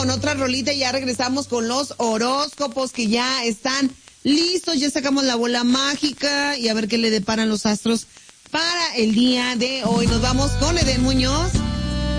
con otra rolita y ya regresamos con los horóscopos que ya están listos. Ya sacamos la bola mágica y a ver qué le deparan los astros para el día de hoy. Nos vamos con Eden Muñoz.